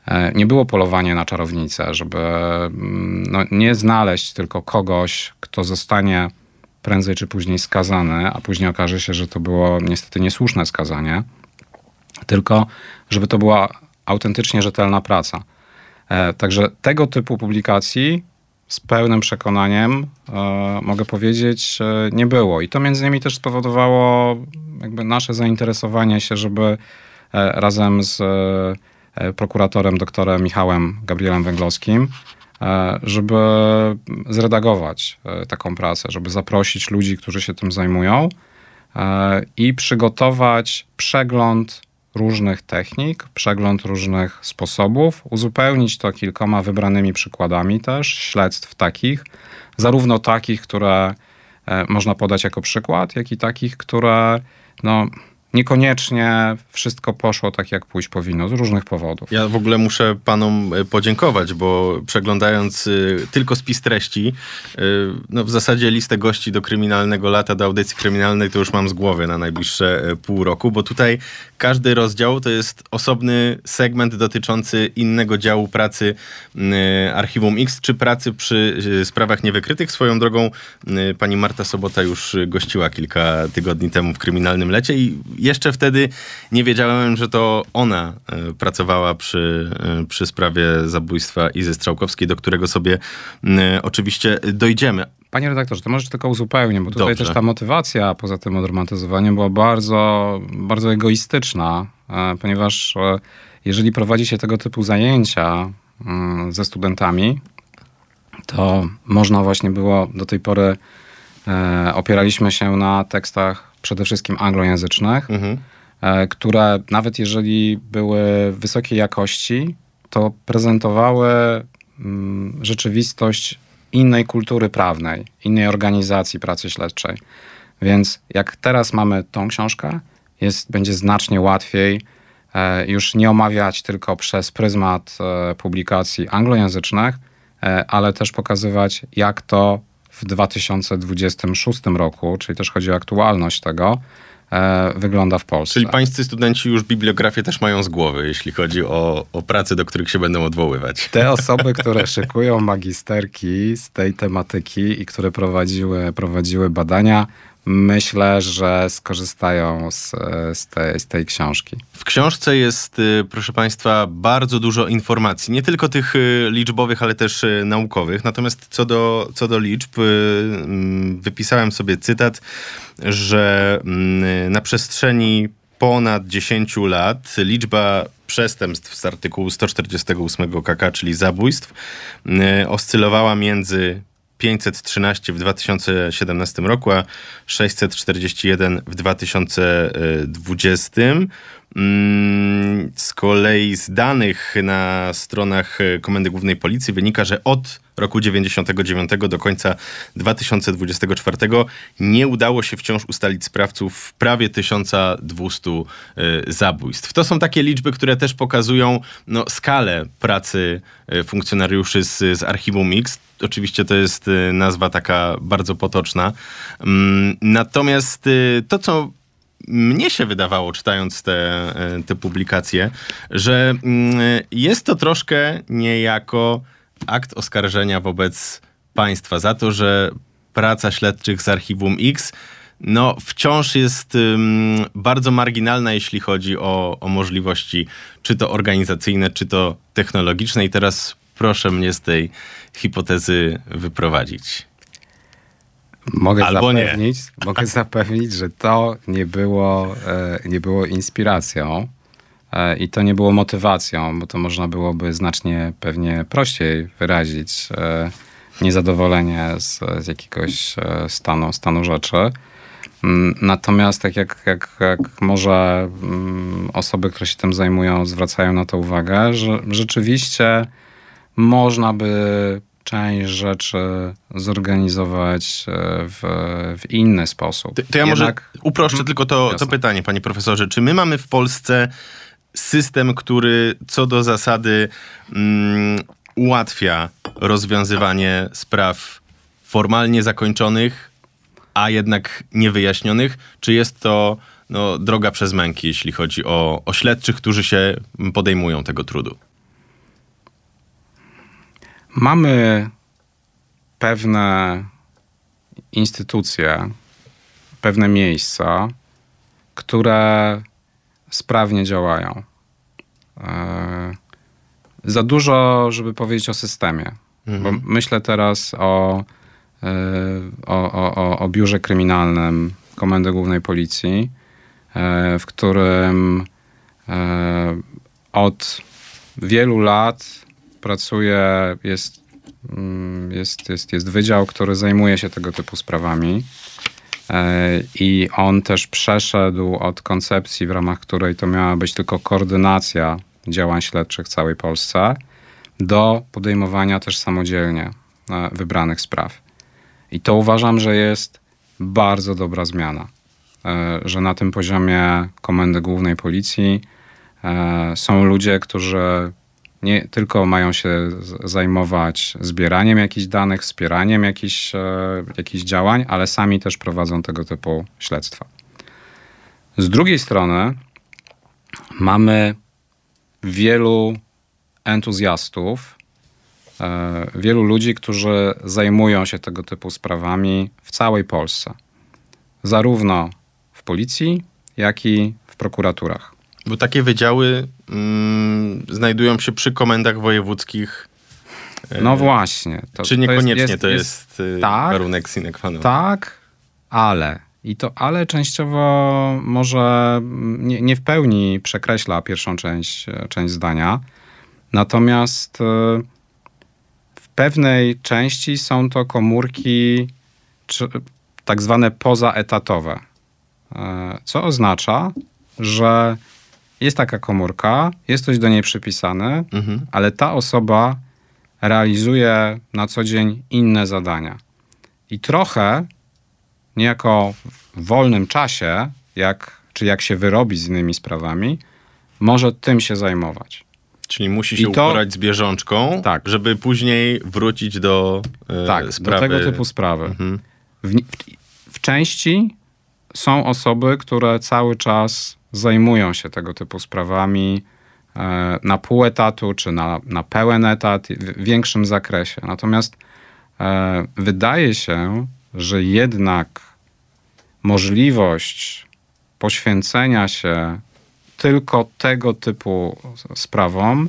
nie było polowania na czarownicę, żeby nie znaleźć tylko kogoś, kto zostanie prędzej czy później skazany, a później okaże się, że to było niestety niesłuszne skazanie, tylko żeby to była autentycznie rzetelna praca. Także tego typu publikacji z pełnym przekonaniem mogę powiedzieć nie było. I to między innymi też spowodowało jakby nasze zainteresowanie się, żeby razem z prokuratorem doktorem Michałem Gabrielem Węglowskim, żeby zredagować taką pracę, żeby zaprosić ludzi, którzy się tym zajmują i przygotować przegląd różnych technik, przegląd różnych sposobów, uzupełnić to kilkoma wybranymi przykładami też, śledztw takich, zarówno takich, które można podać jako przykład, jak i takich, które niekoniecznie wszystko poszło tak, jak pójść powinno, z różnych powodów. Ja w ogóle muszę panom podziękować, bo przeglądając tylko spis treści, w zasadzie listę gości do Kryminalnego Lata, do audycji kryminalnej to już mam z głowy na najbliższe pół roku, bo tutaj każdy rozdział to jest osobny segment dotyczący innego działu pracy Archiwum X, czy pracy przy sprawach niewykrytych. Swoją drogą pani Marta Sobota już gościła kilka tygodni temu w Kryminalnym Lecie i jeszcze wtedy nie wiedziałem, że to ona pracowała przy sprawie zabójstwa Izy Strzałkowskiej, do którego sobie oczywiście dojdziemy. Panie redaktorze, to może tylko uzupełnię, bo tutaj też ta motywacja, poza tym odromantyzowaniem, była bardzo, bardzo egoistyczna, ponieważ jeżeli prowadzi się tego typu zajęcia ze studentami, to można właśnie było do tej pory, opieraliśmy się na tekstach przede wszystkim anglojęzycznych, które nawet jeżeli były wysokiej jakości, to prezentowały rzeczywistość innej kultury prawnej, innej organizacji pracy śledczej. Więc jak teraz mamy tą książkę, będzie znacznie łatwiej już nie omawiać tylko przez pryzmat publikacji anglojęzycznych, ale też pokazywać, jak to w 2026 roku, czyli też chodzi o aktualność tego, wygląda w Polsce. Czyli pańscy studenci już bibliografię też mają z głowy, jeśli chodzi o prace, do których się będą odwoływać. Te osoby, które szykują magisterki z tej tematyki i które prowadziły badania, myślę, że skorzystają z tej książki. W książce jest, proszę państwa, bardzo dużo informacji. Nie tylko tych liczbowych, ale też naukowych. Natomiast co do liczb, wypisałem sobie cytat, że na przestrzeni ponad 10 lat liczba przestępstw z artykułu 148 KK, czyli zabójstw, oscylowała między 513 w 2017 roku, a 641 w 2020. Z kolei z danych na stronach Komendy Głównej Policji wynika, że od roku 99 do końca 2024 nie udało się wciąż ustalić sprawców prawie 1200 zabójstw. To są takie liczby, które też pokazują skalę pracy funkcjonariuszy z Archiwum X. Oczywiście to jest nazwa taka bardzo potoczna. Natomiast to, co mnie się wydawało, czytając te publikacje, że jest to troszkę niejako akt oskarżenia wobec państwa za to, że praca śledczych z Archiwum X wciąż jest bardzo marginalna, jeśli chodzi o możliwości czy to organizacyjne, czy to technologiczne. I teraz proszę mnie z tej hipotezy wyprowadzić. Mogę zapewnić, że to nie było inspiracją i to nie było motywacją, bo to można byłoby znacznie pewnie prościej wyrazić niezadowolenie z jakiegoś stanu rzeczy. Natomiast tak jak może osoby, które się tym zajmują, zwracają na to uwagę, że rzeczywiście można by część rzeczy zorganizować w inny sposób. To ja może uproszczę tylko to pytanie, panie profesorze. Czy my mamy w Polsce system, który co do zasady ułatwia rozwiązywanie spraw formalnie zakończonych, a jednak niewyjaśnionych? Czy jest to droga przez męki, jeśli chodzi o śledczych, którzy się podejmują tego trudu? Mamy pewne instytucje, pewne miejsca, które sprawnie działają. Za dużo, żeby powiedzieć o systemie. Bo myślę teraz o biurze kryminalnym Komendy Głównej Policji, w którym od wielu lat pracuje, jest wydział, który zajmuje się tego typu sprawami. I on też przeszedł od koncepcji, w ramach której to miała być tylko koordynacja działań śledczych w całej Polsce, do podejmowania też samodzielnie wybranych spraw. I to uważam, że jest bardzo dobra zmiana. Że na tym poziomie Komendy Głównej Policji są ludzie, którzy nie tylko mają się zajmować zbieraniem jakichś danych, wspieraniem jakichś działań, ale sami też prowadzą tego typu śledztwa. Z drugiej strony mamy wielu entuzjastów, wielu ludzi, którzy zajmują się tego typu sprawami w całej Polsce. Zarówno w policji, jak i w prokuraturach. Bo takie wydziały znajdują się przy komendach wojewódzkich. No właśnie. Czy niekoniecznie to jest tak, warunek sine qua non? Tak, ale. I to ale częściowo może nie w pełni przekreśla pierwszą część zdania. Natomiast w pewnej części są to komórki tak zwane pozaetatowe. Co oznacza, że jest taka komórka, jest ktoś do niej przypisany, ale ta osoba realizuje na co dzień inne zadania. I trochę niejako w wolnym czasie, jak się wyrobi z innymi sprawami, może tym się zajmować. Czyli musi się uporać z bieżączką, tak, żeby później wrócić do sprawy. Do tego typu sprawy. W części są osoby, które cały czas zajmują się tego typu sprawami na pół etatu, czy na pełen etat, w większym zakresie. Natomiast wydaje się, że jednak możliwość poświęcenia się tylko tego typu sprawom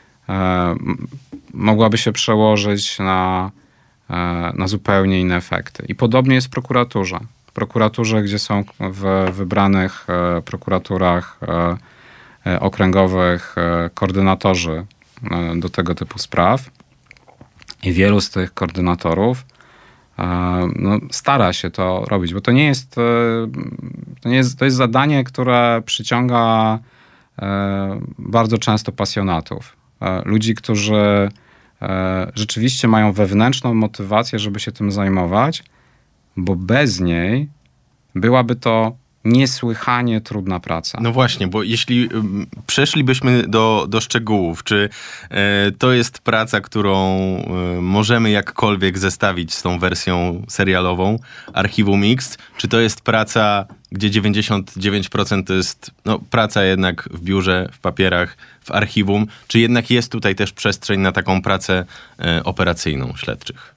mogłaby się przełożyć na zupełnie inne efekty. I podobnie jest w prokuraturze. W prokuraturze, gdzie są w wybranych prokuraturach okręgowych koordynatorzy do tego typu spraw. I wielu z tych koordynatorów stara się to robić, bo to jest zadanie, które przyciąga bardzo często pasjonatów. Ludzi, którzy rzeczywiście mają wewnętrzną motywację, żeby się tym zajmować, bo bez niej byłaby to niesłychanie trudna praca. No właśnie, bo jeśli przeszlibyśmy do szczegółów, czy to jest praca, którą możemy jakkolwiek zestawić z tą wersją serialową Archiwum X, czy to jest praca, gdzie 99% to jest praca jednak w biurze, w papierach, w archiwum, czy jednak jest tutaj też przestrzeń na taką pracę operacyjną śledczych?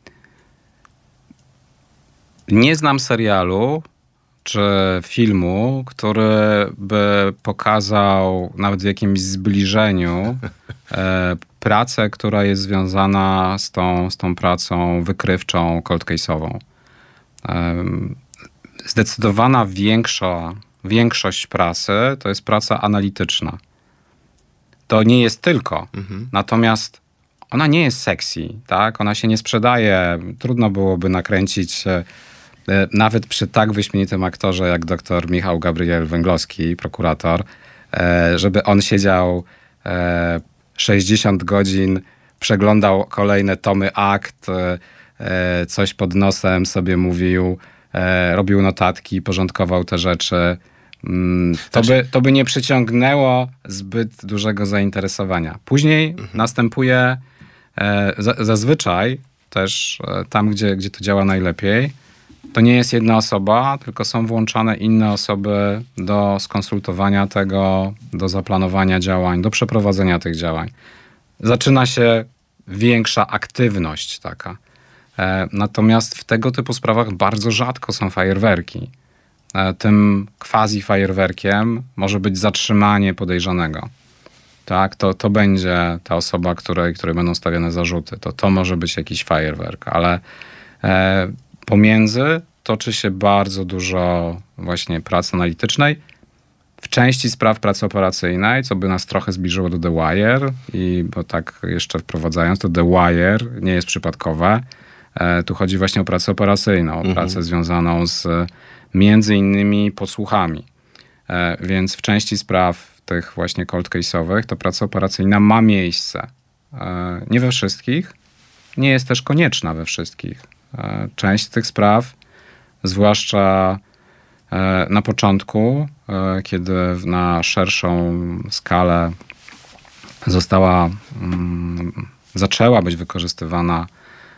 Nie znam serialu czy filmu, który by pokazał nawet w jakimś zbliżeniu pracę, która jest związana z tą pracą wykrywczą, cold case'ową. Zdecydowana większość pracy to jest praca analityczna. To nie jest tylko. Natomiast ona nie jest sexy, tak? Ona się nie sprzedaje. Trudno byłoby nakręcić nawet przy tak wyśmienitym aktorze jak dr Michał Gabriel Węglowski, prokurator, żeby on siedział 60 godzin, przeglądał kolejne tomy akt, coś pod nosem sobie mówił, robił notatki, porządkował te rzeczy. To by nie przyciągnęło zbyt dużego zainteresowania. Później następuje zazwyczaj też tam, gdzie to działa najlepiej, to nie jest jedna osoba, tylko są włączane inne osoby do skonsultowania tego, do zaplanowania działań, do przeprowadzenia tych działań. Zaczyna się większa aktywność taka. Natomiast w tego typu sprawach bardzo rzadko są fajerwerki. Tym quasi-fajerwerkiem może być zatrzymanie podejrzanego. Tak, to będzie ta osoba, której będą stawiane zarzuty. To może być jakiś fajerwerk, ale pomiędzy toczy się bardzo dużo właśnie pracy analitycznej. W części spraw pracy operacyjnej, co by nas trochę zbliżyło do The Wire, bo tak jeszcze wprowadzając, to The Wire nie jest przypadkowe. Tu chodzi właśnie o pracę operacyjną, pracę związaną z między innymi podsłuchami. Więc w części spraw tych właśnie cold case'owych ta praca operacyjna ma miejsce. Nie we wszystkich, nie jest też konieczna we wszystkich. Część z tych spraw, zwłaszcza na początku, kiedy na szerszą skalę zaczęła być wykorzystywana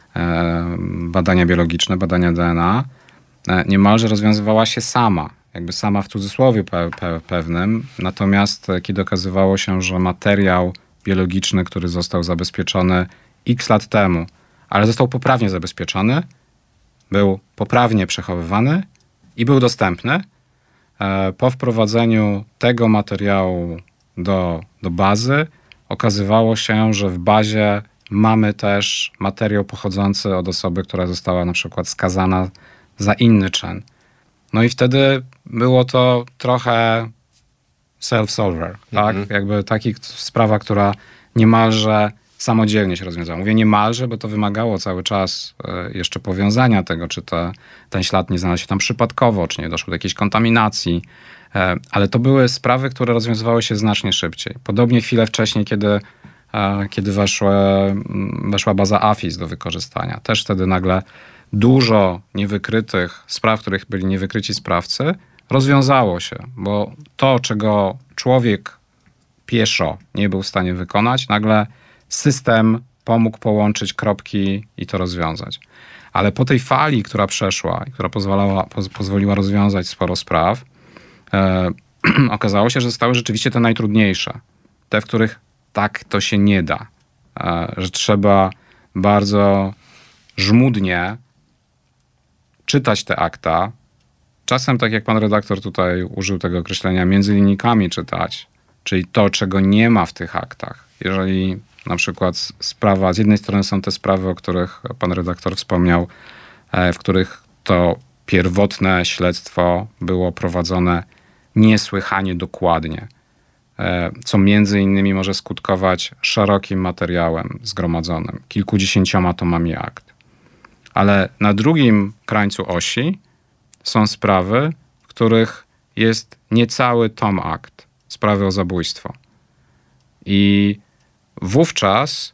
badania biologiczne, badania DNA, niemalże rozwiązywała się sama, jakby sama w cudzysłowie pewnym. Natomiast kiedy okazywało się, że materiał biologiczny, który został zabezpieczony x lat temu, ale został poprawnie zabezpieczony, był poprawnie przechowywany i był dostępny, po wprowadzeniu tego materiału do bazy okazywało się, że w bazie mamy też materiał pochodzący od osoby, która została na przykład skazana za inny czyn. No i wtedy było to trochę self-solver, tak? Jakby taka sprawa, która niemalże samodzielnie się rozwiązała. Mówię niemalże, bo to wymagało cały czas jeszcze powiązania tego, czy ten ślad nie znalazł się tam przypadkowo, czy nie doszło do jakiejś kontaminacji. Ale to były sprawy, które rozwiązywały się znacznie szybciej. Podobnie chwilę wcześniej, kiedy weszła baza AFIS do wykorzystania. Też wtedy nagle dużo niewykrytych spraw, których byli niewykryci sprawcy, rozwiązało się, bo to, czego człowiek pieszo nie był w stanie wykonać, nagle system pomógł połączyć kropki i to rozwiązać. Ale po tej fali, która przeszła i która pozwoliła rozwiązać sporo spraw, okazało się, że zostały rzeczywiście te najtrudniejsze. Te, w których tak to się nie da. Że trzeba bardzo żmudnie czytać te akta. Czasem, tak jak pan redaktor tutaj użył tego określenia, między linijkami czytać, czyli to, czego nie ma w tych aktach. Jeżeli na przykład sprawa, z jednej strony są te sprawy, o których pan redaktor wspomniał, w których to pierwotne śledztwo było prowadzone niesłychanie dokładnie, co między innymi może skutkować szerokim materiałem zgromadzonym, kilkudziesięcioma tomami akt. Ale na drugim krańcu osi są sprawy, w których jest niecały tom akt, sprawy o zabójstwo. I wówczas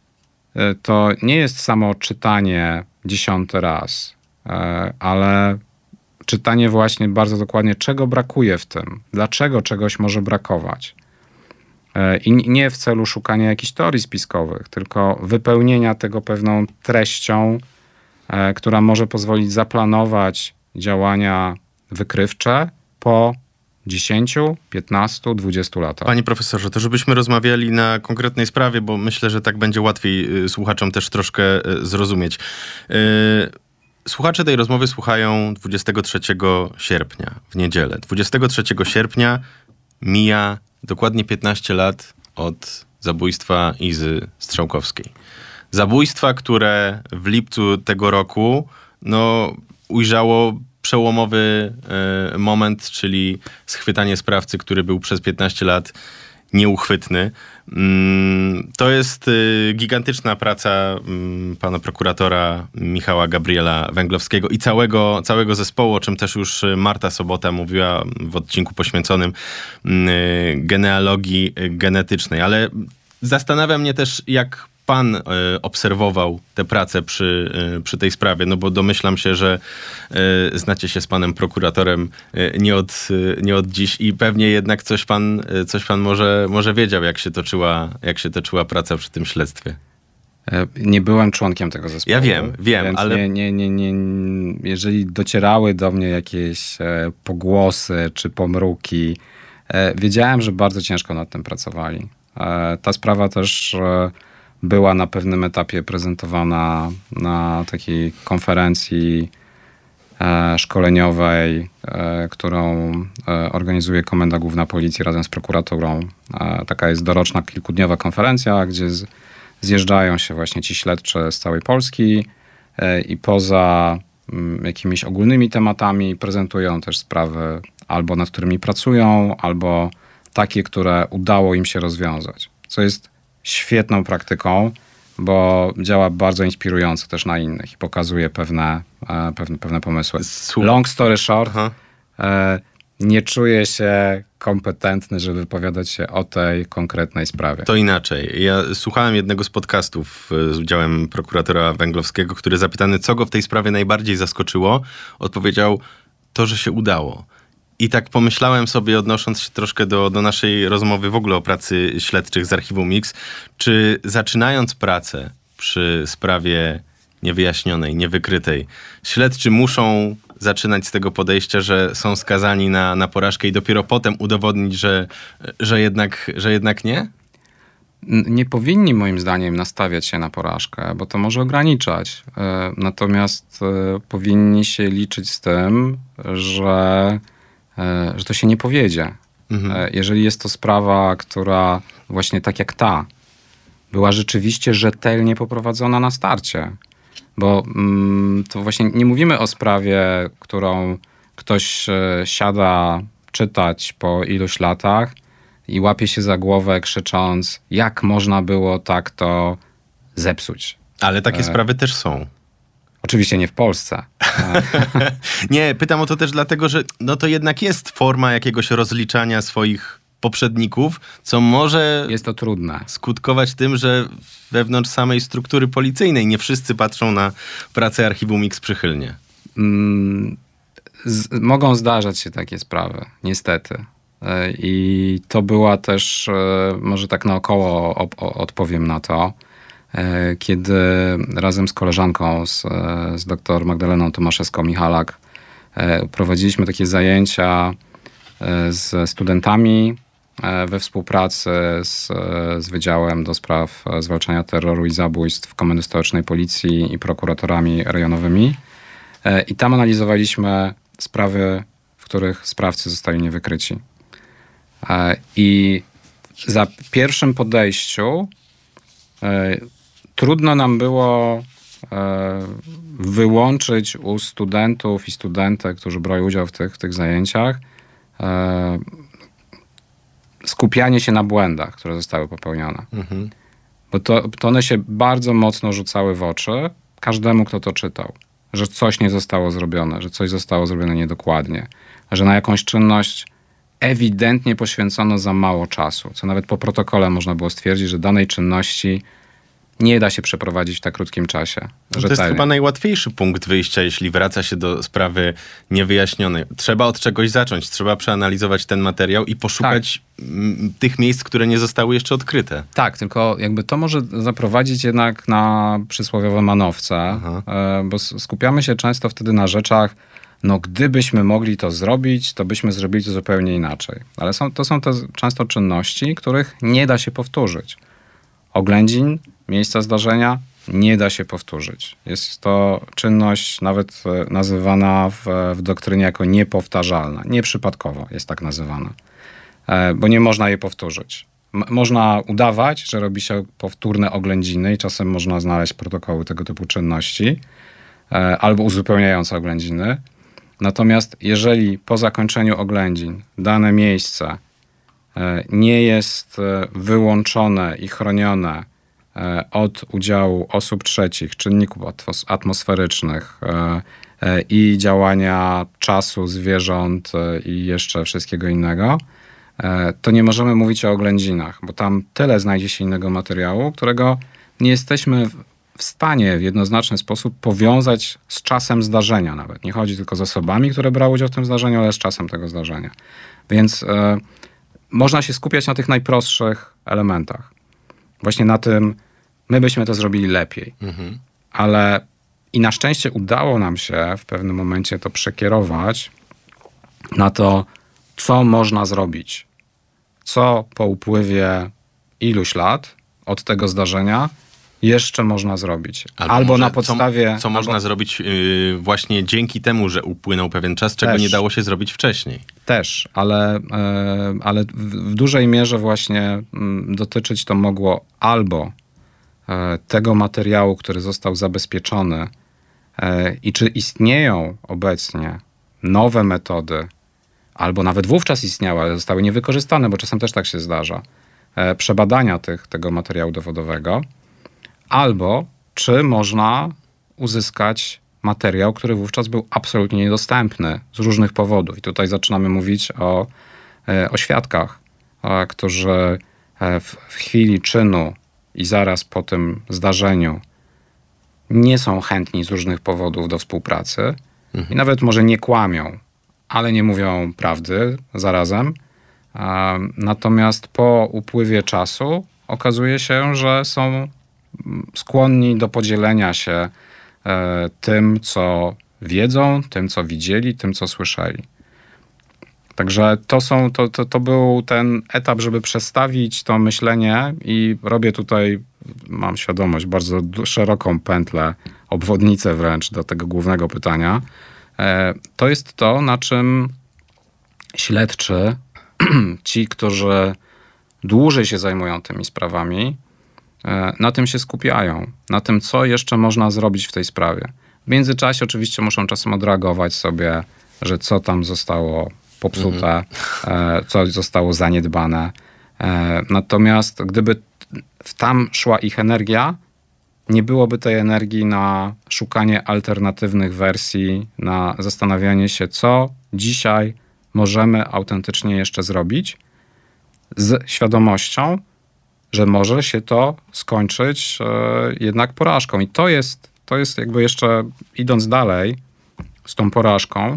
to nie jest samo czytanie 10. raz, ale czytanie właśnie bardzo dokładnie, czego brakuje w tym, dlaczego czegoś może brakować. I nie w celu szukania jakichś teorii spiskowych, tylko wypełnienia tego pewną treścią, która może pozwolić zaplanować działania wykrywcze po 10, 15, 20 latach. Panie profesorze, to żebyśmy rozmawiali na konkretnej sprawie, bo myślę, że tak będzie łatwiej słuchaczom też troszkę zrozumieć. Słuchacze tej rozmowy słuchają 23 sierpnia, w niedzielę. 23 sierpnia mija dokładnie 15 lat od zabójstwa Izy Strzałkowskiej. Zabójstwa, które w lipcu tego roku ujrzało przełomowy moment, czyli schwytanie sprawcy, który był przez 15 lat nieuchwytny. To jest gigantyczna praca pana prokuratora Michała Gabriela Węglowskiego i całego zespołu, o czym też już Marta Sobota mówiła w odcinku poświęconym genealogii genetycznej. Ale zastanawia mnie też, jak pan obserwował tę pracę przy tej sprawie, no bo domyślam się, że znacie się z panem prokuratorem nie od dziś i pewnie jednak coś pan może wiedział, jak się toczyła praca przy tym śledztwie. Nie byłem członkiem tego zespołu. Ja wiem, więc ale... Jeżeli docierały do mnie jakieś pogłosy czy pomruki, wiedziałem, że bardzo ciężko nad tym pracowali. Ta sprawa też była na pewnym etapie prezentowana na takiej konferencji szkoleniowej, którą organizuje Komenda Główna Policji razem z prokuraturą. Taka jest doroczna, kilkudniowa konferencja, gdzie zjeżdżają się właśnie ci śledczy z całej Polski i poza jakimiś ogólnymi tematami prezentują też sprawy albo nad którymi pracują, albo takie, które udało im się rozwiązać. Co jest świetną praktyką, bo działa bardzo inspirująco też na innych i pokazuje pewne pomysły. Long story short, nie czuję się kompetentny, żeby wypowiadać się o tej konkretnej sprawie. To inaczej. Ja słuchałem jednego z podcastów z udziałem prokuratora Węglowskiego, który zapytany, co go w tej sprawie najbardziej zaskoczyło, odpowiedział to, że się udało. I tak pomyślałem sobie, odnosząc się troszkę do naszej rozmowy w ogóle o pracy śledczych z Archiwum Mix, czy zaczynając pracę przy sprawie niewyjaśnionej, niewykrytej, śledczy muszą zaczynać z tego podejścia, że są skazani na porażkę i dopiero potem udowodnić, że jednak nie? Nie powinni moim zdaniem nastawiać się na porażkę, bo to może ograniczać. Natomiast powinni się liczyć z tym, że to się nie powiedzie. Jeżeli jest to sprawa, która właśnie tak jak ta, była rzeczywiście rzetelnie poprowadzona na starcie. Bo to właśnie nie mówimy o sprawie, którą ktoś siada czytać po iluś latach i łapie się za głowę krzycząc, jak można było tak to zepsuć. Ale takie sprawy też są. Oczywiście nie w Polsce. Nie, pytam o to też dlatego, że no to jednak jest forma jakiegoś rozliczania swoich poprzedników, co może jest to trudne. Skutkować tym, że wewnątrz samej struktury policyjnej nie wszyscy patrzą na pracę Archiwum Mix przychylnie. Mogą zdarzać się takie sprawy, niestety. I to była też, może tak naokoło odpowiem na to, kiedy razem z koleżanką, z dr Magdaleną Tomaszewską-Michalak prowadziliśmy takie zajęcia z studentami we współpracy z Wydziałem do Spraw Zwalczania Terroru i Zabójstw Komendy Stołecznej Policji i prokuratorami rejonowymi. I tam analizowaliśmy sprawy, w których sprawcy zostali niewykryci. I za pierwszym podejściu trudno nam było wyłączyć u studentów i studentek, którzy brali udział w tych zajęciach, skupianie się na błędach, które zostały popełnione. Bo to one się bardzo mocno rzucały w oczy każdemu, kto to czytał. Że coś nie zostało zrobione, że coś zostało zrobione niedokładnie, że na jakąś czynność ewidentnie poświęcono za mało czasu, co nawet po protokole można było stwierdzić, że danej czynności nie da się przeprowadzić w tak krótkim czasie. To jest chyba najłatwiejszy punkt wyjścia, jeśli wraca się do sprawy niewyjaśnionej. Trzeba od czegoś zacząć, trzeba przeanalizować ten materiał i poszukać tych miejsc, które nie zostały jeszcze odkryte. Tak, tylko jakby to może zaprowadzić jednak na przysłowiowe manowce, bo skupiamy się często wtedy na rzeczach, no gdybyśmy mogli to zrobić, to byśmy zrobili to zupełnie inaczej. Ale to są często czynności, których nie da się powtórzyć. Oględzin miejsca zdarzenia nie da się powtórzyć. Jest to czynność nawet nazywana w doktrynie jako niepowtarzalna. Nieprzypadkowo jest tak nazywana, bo nie można jej powtórzyć. Można udawać, że robi się powtórne oględziny i czasem można znaleźć protokoły tego typu czynności albo uzupełniające oględziny. Natomiast jeżeli po zakończeniu oględzin dane miejsce nie jest wyłączone i chronione od udziału osób trzecich, czynników atmosferycznych i działania czasu, zwierząt i jeszcze wszystkiego innego, to nie możemy mówić o oględzinach, bo tam tyle znajdzie się innego materiału, którego nie jesteśmy w stanie w jednoznaczny sposób powiązać z czasem zdarzenia nawet. Nie chodzi tylko z osobami, które brały udział w tym zdarzeniu, ale z czasem tego zdarzenia. Więc można się skupiać na tych najprostszych elementach. Właśnie na tym, my byśmy to zrobili lepiej. Ale i na szczęście udało nam się w pewnym momencie to przekierować na to, co można zrobić. Co po upływie iluś lat od tego zdarzenia jeszcze można zrobić. Albo na podstawie... Co można zrobić właśnie dzięki temu, że upłynął pewien czas, czego nie dało się zrobić wcześniej. Też, ale w dużej mierze właśnie dotyczyć to mogło albo tego materiału, który został zabezpieczony i czy istnieją obecnie nowe metody, albo nawet wówczas istniały, ale zostały niewykorzystane, bo czasem też tak się zdarza, przebadania tego materiału dowodowego, albo czy można uzyskać materiał, który wówczas był absolutnie niedostępny z różnych powodów. I tutaj zaczynamy mówić o świadkach, którzy w chwili czynu i zaraz po tym zdarzeniu nie są chętni z różnych powodów do współpracy i nawet może nie kłamią, ale nie mówią prawdy zarazem. Natomiast po upływie czasu okazuje się, że są skłonni do podzielenia się tym, co wiedzą, tym, co widzieli, tym, co słyszeli. Także to był ten etap, żeby przestawić to myślenie i robię tutaj, mam świadomość, bardzo szeroką pętlę, obwodnicę wręcz do tego głównego pytania. To jest to, na czym śledczy, ci, którzy dłużej się zajmują tymi sprawami, na tym się skupiają. Na tym, co jeszcze można zrobić w tej sprawie. W międzyczasie oczywiście muszą czasem odreagować sobie, że co tam zostało popsute, co zostało zaniedbane. Natomiast gdyby tam szła ich energia, nie byłoby tej energii na szukanie alternatywnych wersji, na zastanawianie się, co dzisiaj możemy autentycznie jeszcze zrobić, z świadomością, że może się to skończyć jednak porażką. I to jest jakby jeszcze idąc dalej z tą porażką,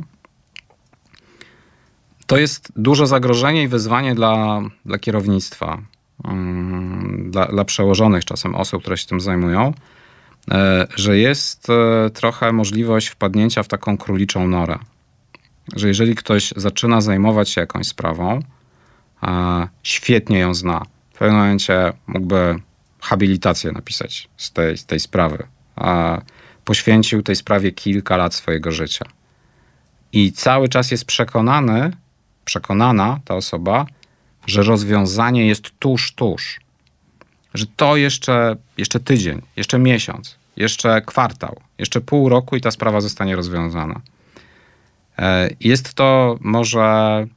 to jest duże zagrożenie i wyzwanie dla kierownictwa, dla przełożonych czasem osób, które się tym zajmują, że jest trochę możliwość wpadnięcia w taką króliczą norę. Że jeżeli ktoś zaczyna zajmować się jakąś sprawą, świetnie ją zna, w pewnym momencie mógłby habilitację napisać z tej sprawy. Poświęcił tej sprawie kilka lat swojego życia. I cały czas jest przekonana ta osoba, że rozwiązanie jest tuż. Że to jeszcze tydzień, jeszcze miesiąc, jeszcze kwartał, jeszcze pół roku i ta sprawa zostanie rozwiązana. Jest to może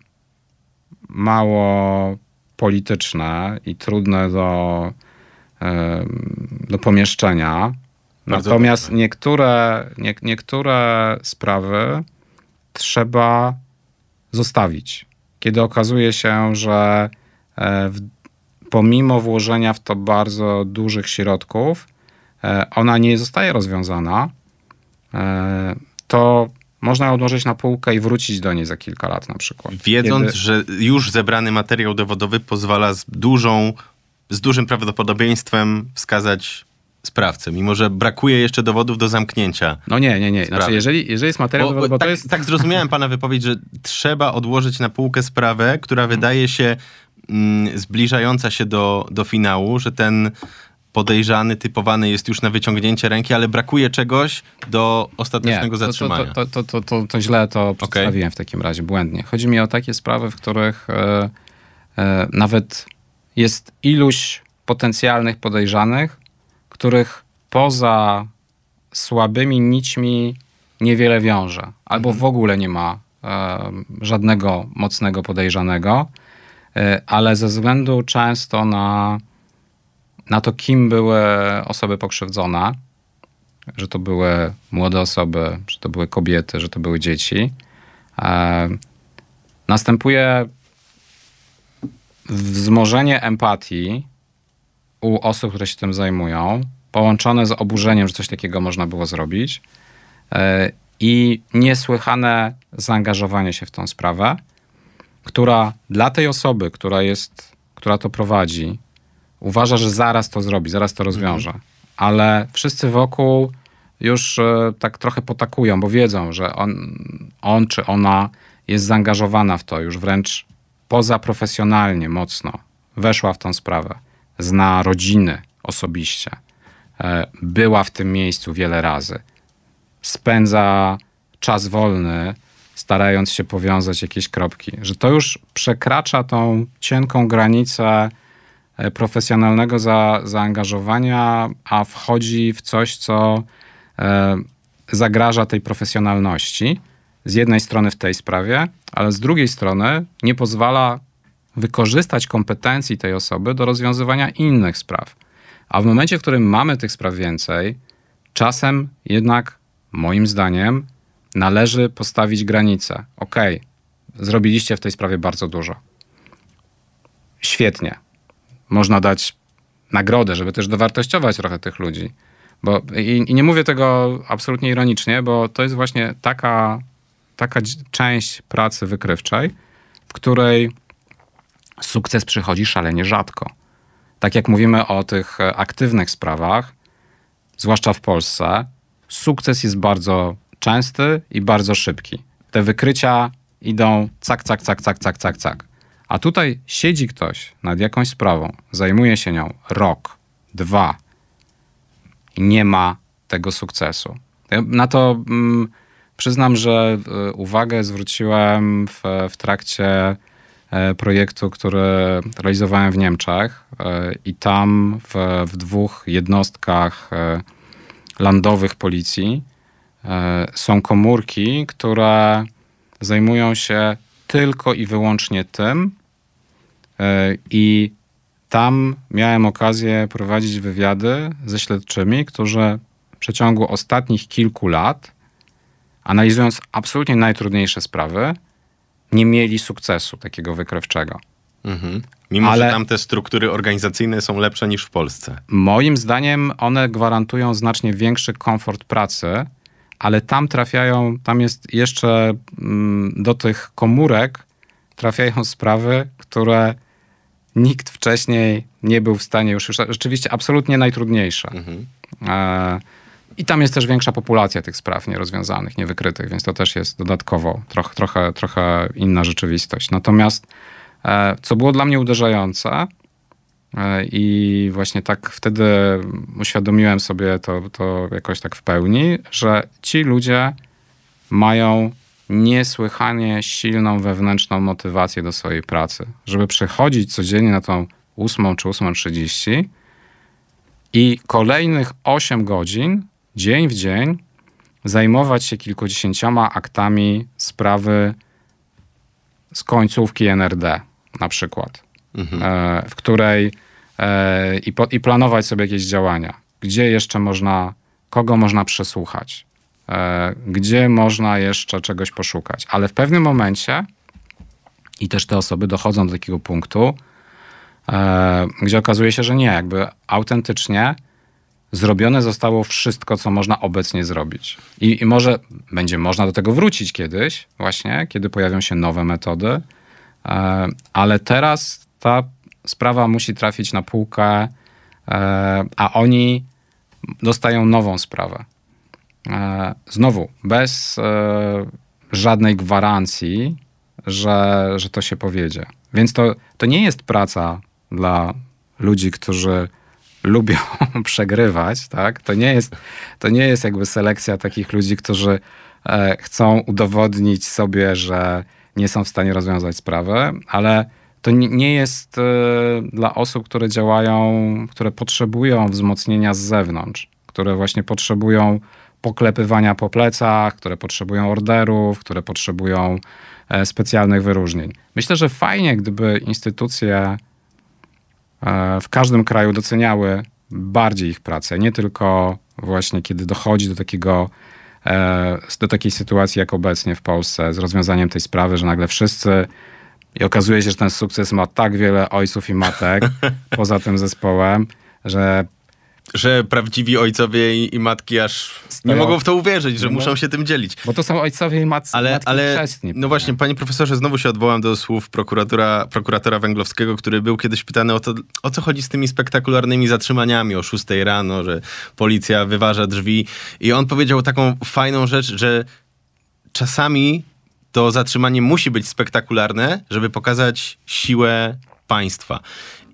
mało polityczne i trudne do pomieszczenia. Bardzo Natomiast dobrze. niektóre sprawy trzeba zostawić. Kiedy okazuje się, że pomimo włożenia w to bardzo dużych środków, ona nie zostaje rozwiązana, to można ją odłożyć na półkę i wrócić do niej za kilka lat na przykład. Wiedząc, że już zebrany materiał dowodowy pozwala z dużym prawdopodobieństwem wskazać sprawcę, mimo że brakuje jeszcze dowodów do zamknięcia. No nie. Znaczy, jeżeli jest materiał dowodowy, bo tak, to jest... tak zrozumiałem pana wypowiedź, że trzeba odłożyć na półkę sprawę, która wydaje się zbliżająca się do finału, że ten podejrzany, typowany jest już na wyciągnięcie ręki, ale brakuje czegoś do ostatecznego zatrzymania. To źle to przedstawiłem w takim razie, błędnie. Chodzi mi o takie sprawy, w których nawet jest iluś potencjalnych podejrzanych, których poza słabymi nićmi niewiele wiąże. Albo w ogóle nie ma żadnego mocnego podejrzanego, ale ze względu często na to, kim były osoby pokrzywdzone, że to były młode osoby, że to były kobiety, że to były dzieci, następuje wzmożenie empatii u osób, które się tym zajmują, połączone z oburzeniem, że coś takiego można było zrobić i niesłychane zaangażowanie się w tą sprawę, która dla tej osoby, która to prowadzi, uważa, że zaraz to zrobi, zaraz to rozwiąże. Ale wszyscy wokół już tak trochę potakują, bo wiedzą, że on czy ona jest zaangażowana w to już wręcz pozaprofesjonalnie mocno. Weszła w tą sprawę. Zna rodziny osobiście. była w tym miejscu wiele razy, spędza czas wolny, starając się powiązać jakieś kropki, że to już przekracza tą cienką granicę profesjonalnego zaangażowania, a wchodzi w coś, co zagraża tej profesjonalności. Z jednej strony w tej sprawie, ale z drugiej strony nie pozwala wykorzystać kompetencji tej osoby do rozwiązywania innych spraw. A w momencie, w którym mamy tych spraw więcej, czasem jednak, moim zdaniem, należy postawić granicę. Okej, zrobiliście w tej sprawie bardzo dużo. Świetnie. Można dać nagrodę, żeby też dowartościować trochę tych ludzi. I nie mówię tego absolutnie ironicznie, bo to jest właśnie taka część pracy wykrywczej, w której sukces przychodzi szalenie rzadko. Tak jak mówimy o tych aktywnych sprawach, zwłaszcza w Polsce, sukces jest bardzo częsty i bardzo szybki. Te wykrycia idą cak, cak, cak, cak, cak, cak, cak. A tutaj siedzi ktoś nad jakąś sprawą, zajmuje się nią rok, 2 i nie ma tego sukcesu. Ja na to przyznam, że uwagę zwróciłem w trakcie projektu, który realizowałem w Niemczech i tam w 2 jednostkach landowych policji są komórki, które zajmują się tylko i wyłącznie tym i tam miałem okazję prowadzić wywiady ze śledczymi, którzy w przeciągu ostatnich kilku lat, analizując absolutnie najtrudniejsze sprawy, nie mieli sukcesu takiego wykrywczego. Mhm. Mimo, że tam te struktury organizacyjne są lepsze niż w Polsce. Moim zdaniem one gwarantują znacznie większy komfort pracy, ale tam jest jeszcze do tych komórek trafiają sprawy, które nikt wcześniej nie był w stanie już rzeczywiście absolutnie najtrudniejsze. Mhm. I tam jest też większa populacja tych spraw nierozwiązanych, niewykrytych, więc to też jest dodatkowo trochę inna rzeczywistość. Natomiast co było dla mnie uderzające i właśnie tak wtedy uświadomiłem sobie to jakoś tak w pełni, że ci ludzie mają niesłychanie silną wewnętrzną motywację do swojej pracy, żeby przychodzić codziennie na tą 8 czy 8:30 i kolejnych 8 godzin, dzień w dzień, zajmować się kilkudziesięcioma aktami sprawy z końcówki NRD na przykład, w której i planować sobie jakieś działania. Gdzie jeszcze kogo można przesłuchać, gdzie można jeszcze czegoś poszukać. Ale w pewnym momencie i też te osoby dochodzą do takiego punktu, gdzie okazuje się, że nie, jakby autentycznie zrobione zostało wszystko, co można obecnie zrobić. I może będzie można do tego wrócić kiedyś właśnie, kiedy pojawią się nowe metody, ale teraz ta sprawa musi trafić na półkę, a oni dostają nową sprawę. Znowu, bez żadnej gwarancji, że to się powiedzie. Więc to nie jest praca dla ludzi, którzy lubią przegrywać, tak? To nie jest jakby selekcja takich ludzi, którzy chcą udowodnić sobie, że nie są w stanie rozwiązać sprawy, ale to nie jest dla osób, które które potrzebują wzmocnienia z zewnątrz, które właśnie potrzebują poklepywania po plecach, które potrzebują orderów, które potrzebują specjalnych wyróżnień. Myślę, że fajnie, gdyby instytucje w każdym kraju doceniały bardziej ich pracę. Nie tylko właśnie kiedy dochodzi do takiej sytuacji jak obecnie w Polsce z rozwiązaniem tej sprawy, że nagle wszyscy i okazuje się, że ten sukces ma tak wiele ojców i matek poza tym zespołem, że prawdziwi ojcowie i matki aż nie mogą w to uwierzyć, że muszą się tym dzielić. Bo to są ojcowie i matki chrzestni. No właśnie, panie profesorze, znowu się odwołam do słów prokuratora Węglowskiego, który był kiedyś pytany o co chodzi z tymi spektakularnymi zatrzymaniami o 6 rano, że policja wyważa drzwi. I on powiedział taką fajną rzecz, że czasami to zatrzymanie musi być spektakularne, żeby pokazać siłę państwa.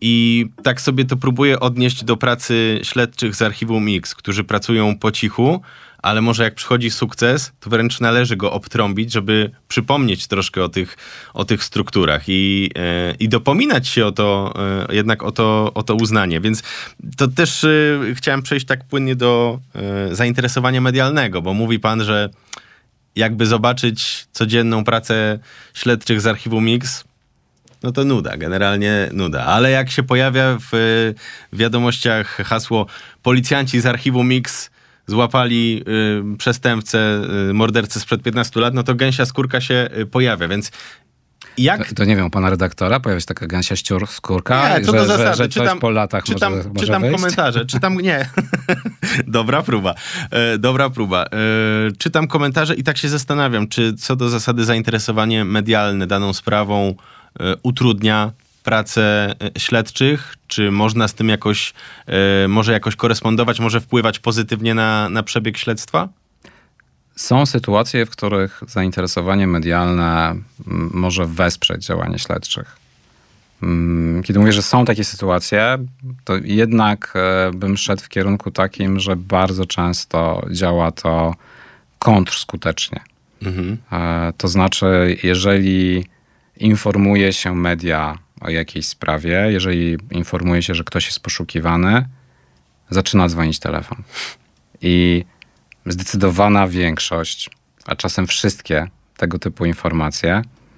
I tak sobie to próbuję odnieść do pracy śledczych z Archiwum X, którzy pracują po cichu, ale może jak przychodzi sukces, to wręcz należy go obtrąbić, żeby przypomnieć troszkę o tych strukturach i dopominać się o to, jednak o to uznanie. Więc to też chciałem przejść tak płynnie do zainteresowania medialnego, bo mówi pan, że jakby zobaczyć codzienną pracę śledczych z Archiwum X, no to nuda, generalnie nuda. Ale jak się pojawia w wiadomościach hasło "Policjanci z Archiwum X złapali przestępcę, mordercę sprzed 15 lat", no to gęsia skórka się pojawia, więc jak... To nie wiem, u pana redaktora pojawia się taka gęsia skórka, nie, co do zasady. że coś po latach może wyjść? Komentarze, nie. Dobra próba. Czytam komentarze i tak się zastanawiam, czy co do zasady zainteresowanie medialne daną sprawą utrudnia pracę śledczych, czy można z tym może jakoś korespondować, może wpływać pozytywnie na przebieg śledztwa? Są sytuacje, w których zainteresowanie medialne może wesprzeć działanie śledczych. Kiedy mówię, że są takie sytuacje, to jednak bym szedł w kierunku takim, że bardzo często działa to kontrskutecznie. To znaczy, jeżeli informuje się media o jakiejś sprawie, jeżeli informuje się, że ktoś jest poszukiwany, zaczyna dzwonić telefon. I zdecydowana większość, a czasem wszystkie tego typu informacje,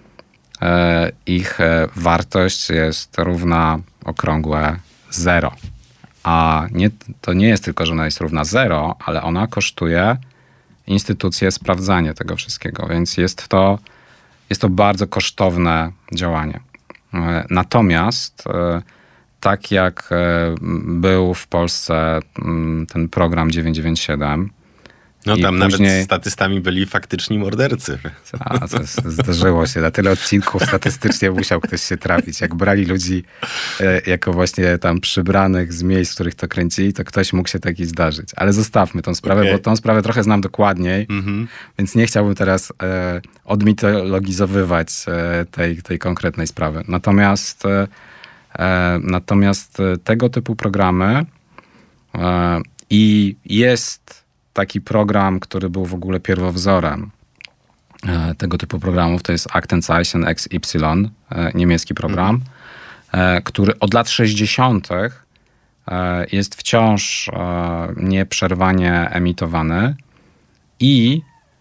ich wartość jest równa okrągłe 0. A to nie jest tylko, że ona jest równa 0, ale ona kosztuje instytucję sprawdzanie tego wszystkiego, więc jest to bardzo kosztowne działanie. Natomiast tak jak był w Polsce ten program 997, no tam później... nawet statystami byli faktyczni mordercy. Zdarzyło się. Na tyle odcinków statystycznie musiał ktoś się trafić. Jak brali ludzi jako właśnie tam przybranych z miejsc, w których to kręcili, to ktoś mógł się taki zdarzyć. Ale zostawmy tą sprawę, bo tą sprawę trochę znam dokładniej, więc nie chciałbym teraz odmitologizowywać tej konkretnej sprawy. Natomiast tego typu programy i jest taki program, który był w ogóle pierwowzorem tego typu programów, to jest Aktenzeichen XY, niemiecki program, który od lat 60. jest wciąż nieprzerwanie emitowany i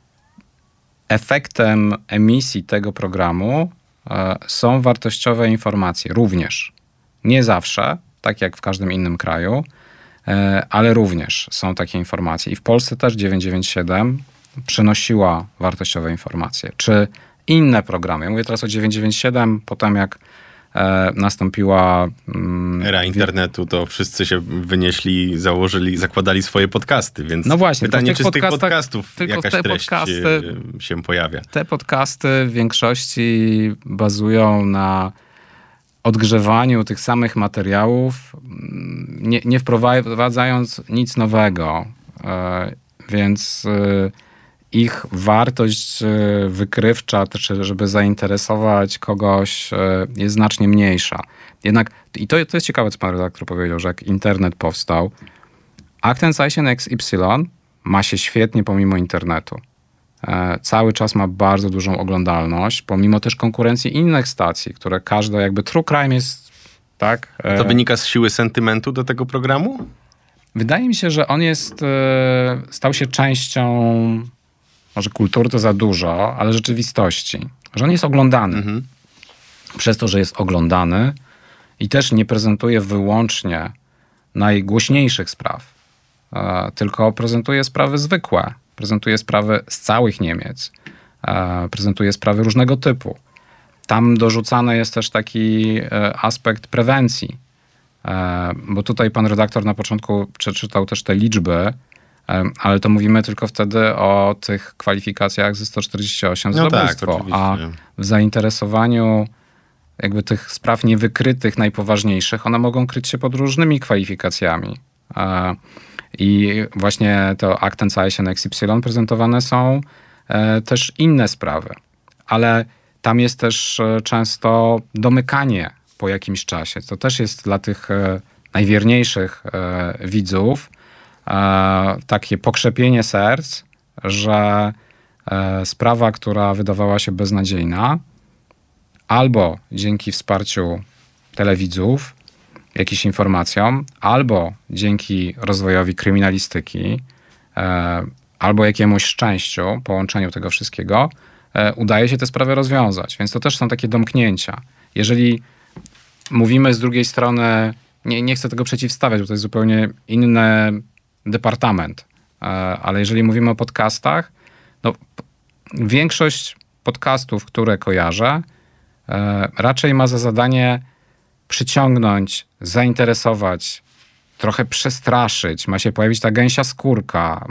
efektem emisji tego programu są wartościowe informacje również. Nie zawsze, tak jak w każdym innym kraju, ale również są takie informacje. I w Polsce też 997 przynosiła wartościowe informacje. Czy inne programy, ja mówię teraz o 997, potem jak nastąpiła... era internetu, to wszyscy się wynieśli, zakładali swoje podcasty, więc no właśnie, pytanie, czy z tych podcastów jakaś treść się pojawia. Te podcasty w większości bazują na odgrzewaniu tych samych materiałów, nie wprowadzając nic nowego. Więc ich wartość wykrywcza, żeby zainteresować kogoś, jest znacznie mniejsza. Jednak, i to jest ciekawe, co pan redaktor powiedział, że jak internet powstał, Aktenzeichen XY ma się świetnie pomimo internetu. Cały czas ma bardzo dużą oglądalność, pomimo też konkurencji innych stacji, które każda jakby true crime jest, tak? To wynika z siły sentymentu do tego programu? Wydaje mi się, że on stał się częścią, może kultury to za dużo, ale rzeczywistości. Że on jest oglądany. Przez to, że jest oglądany i też nie prezentuje wyłącznie najgłośniejszych spraw, tylko prezentuje sprawy zwykłe. Prezentuje sprawy z całych Niemiec. Prezentuje sprawy różnego typu. Tam dorzucany jest też taki aspekt prewencji. Bo tutaj pan redaktor na początku przeczytał też te liczby, ale to mówimy tylko wtedy o tych kwalifikacjach ze 148 za zabójstwo. Tak, a w zainteresowaniu jakby tych spraw niewykrytych, najpoważniejszych, one mogą kryć się pod różnymi kwalifikacjami. I właśnie to Aktenzeichen XY prezentowane są też inne sprawy. Ale tam jest też często domykanie po jakimś czasie. To też jest dla tych najwierniejszych widzów takie pokrzepienie serc, że sprawa, która wydawała się beznadziejna, albo dzięki wsparciu telewidzów, jakimś informacjom, albo dzięki rozwojowi kryminalistyki, albo jakiemuś szczęściu, połączeniu tego wszystkiego, udaje się tę sprawę rozwiązać. Więc to też są takie domknięcia. Jeżeli mówimy z drugiej strony, nie chcę tego przeciwstawiać, bo to jest zupełnie inny departament, ale jeżeli mówimy o podcastach, no, większość podcastów, które kojarzę, raczej ma za zadanie przyciągnąć, zainteresować, trochę przestraszyć. Ma się pojawić ta gęsia skórka,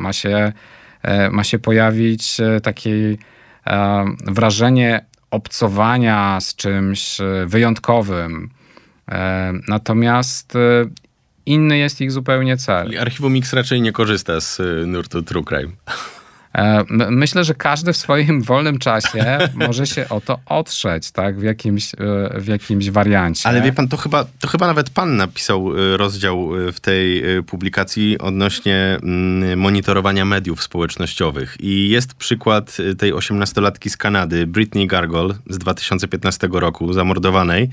ma się pojawić takie wrażenie obcowania z czymś wyjątkowym. Natomiast inny jest ich zupełnie cel. Archiwum X raczej nie korzysta z nurtu True Crime. Myślę, że każdy w swoim wolnym czasie może się o to otrzeć, tak? W jakimś wariancie. Ale wie pan, to chyba nawet pan napisał rozdział w tej publikacji odnośnie monitorowania mediów społecznościowych. I jest przykład tej 18-latki z Kanady, Brittany Gargol z 2015 roku, zamordowanej,